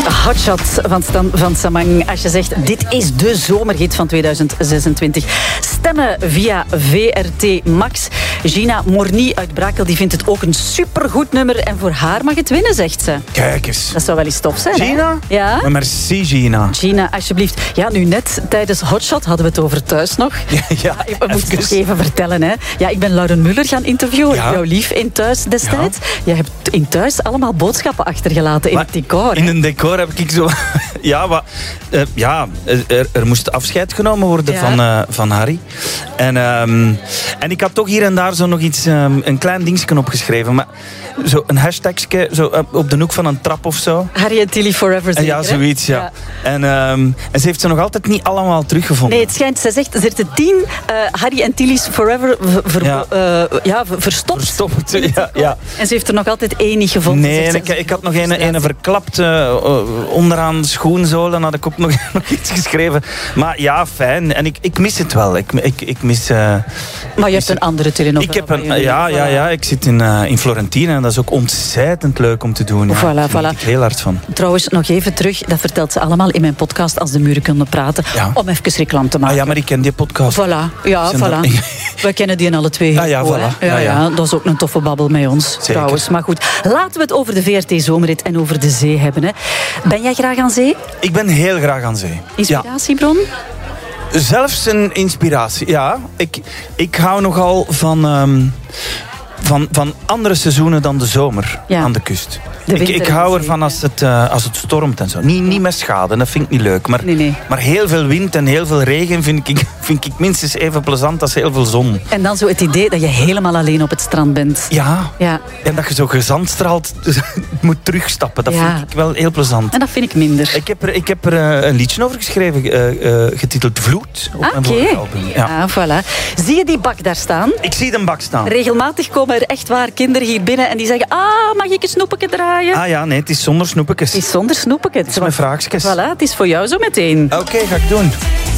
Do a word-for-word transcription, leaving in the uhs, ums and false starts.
Hotshot van Stan van Samang. Als je zegt, dit is de zomerhit van tweeduizend zesentwintig. Stemmen via V R T Max. Gina Morny uit Brakel die vindt het ook een supergoed nummer. En voor haar mag het winnen, zegt ze. Kijk eens. Dat zou wel eens tof zijn, Gina? Hè? Ja? Maar merci, Gina. Gina, alsjeblieft. Ja, nu net tijdens Hotshot hadden we het over thuis nog. Ja, ja, we moeten het even vertellen. Hè. Ja, ik ben Lauren Muller gaan interviewen. Ja. Jouw lief in thuis destijds. Ja. Je hebt in thuis allemaal boodschappen achtergelaten in maar het decor. In een decor heb ik zo... ja, maar, uh, ja er, er moest afscheid genomen worden ja. van, uh, van Harry. En, um, en ik had toch hier en daar zo nog iets, um, een klein dingetje opgeschreven. Maar zo een hashtagje zo op de hoek van een trap of zo. Harry en Tilly forever zeker, ja, zoiets, ja. ja. En, um, en ze heeft ze nog altijd niet allemaal teruggevonden. Nee, het schijnt, ze zegt, er zitten tien uh, Harry en Tilly's forever ver, ja. Uh, ja, verstopt. Verstopt, ja, ja. En ze heeft er nog altijd één niet gevonden. Nee, en ik, ik had nog een, een verklapt uh, onderaan schoenzolen, had ik ook nog, nog iets geschreven. Maar ja, fijn. En ik, ik mis het wel. Ik, ik, ik mis... Uh, maar je hebt een andere telenovela. Ik heb een, ja, ja, ja, ik zit in, uh, in Florentine en dat is ook ontzettend leuk om te doen. Ja. Voilà, Daar voilà. ik heel hard van. Trouwens, nog even terug, dat vertelt ze allemaal in mijn podcast Als de Muren Kunnen Praten, ja. om even reclame te maken. Ah, ja, maar ik ken die podcast. Voilà, ja, voilà. Dat... We kennen die alle twee. Ah, ja, voilà. ja, ja, ja, dat is ook een toffe babbel met ons, Zeker. trouwens. Maar goed, laten we het over de V R T Zomerrit en over de zee hebben. Hè. Ben jij graag aan zee? Ik ben heel graag aan zee. Inspiratiebron? Ja. Zelfs een inspiratie, ja. Ik, ik hou nogal van, um, van, van andere seizoenen dan de zomer ja. aan de kust. De ik, ik hou ervan als het, uh, als het stormt en zo. Niet, niet met schade, dat vind ik niet leuk. Maar, nee, nee. maar heel veel wind en heel veel regen vind ik, vind ik minstens even plezant als heel veel zon. En dan zo het idee dat je helemaal alleen op het strand bent. Ja, ja. En dat je zo gezandstraald moet terugstappen. Dat ja. vind ik wel heel plezant. En dat vind ik minder. Ik heb er, ik heb er uh, een liedje over geschreven, uh, uh, getiteld Vloed. Op ah, mijn vorige album. Ja. ja, voilà. Zie je die bak daar staan? Ik zie de bak staan. Regelmatig komen er echt waar kinderen hier binnen en die zeggen, ah, mag ik een snoepje draaien? Ah ja, nee, het is zonder snoepjes. Het is zonder snoepjes. Het is met vraagjes. Voilà, het is voor jou zo meteen. Oké, okay, ga ik doen.